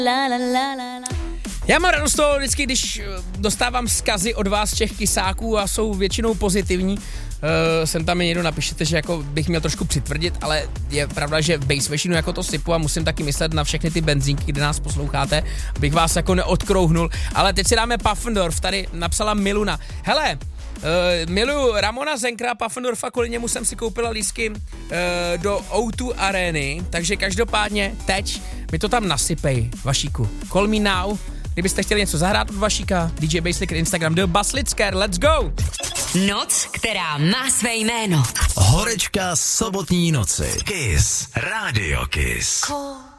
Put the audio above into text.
Já mám radost toho vždycky, když dostávám vzkazy od vás těch kysáků a jsou většinou pozitivní. Sem tam mi někdo napíšete, že jako bych měl trošku přitvrdit, ale je pravda, že v Base Fashionu jako to sypu a musím taky myslet na všechny ty benzínky, kde nás posloucháte, abych vás jako neodkrouhnul. Ale teď si dáme Pfaffendorf, tady napsala Miluna. Hele, miluju Ramona Zenkra, Pfaffendorfa, kvůli němu jsem si koupila lístky do O2 Areny, takže každopádně teď mi to tam nasypej, Vašíku. Call me now. Kdybyste chtěli něco zahrát od Vašíka, DJ Basslicker, Instagram, The Baslicker, let's go! Noc, která má své jméno. Horečka sobotní noci. Kiss. Radio Kiss.